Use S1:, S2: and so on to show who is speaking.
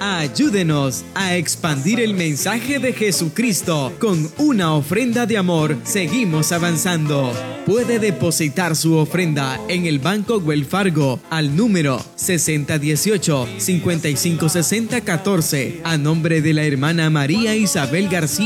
S1: Ayúdenos a expandir el mensaje de Jesucristo. Con una ofrenda de amor, seguimos avanzando. Puede depositar su ofrenda en el Banco Wells Fargo al número 6018-556014 a nombre de la hermana María Isabel García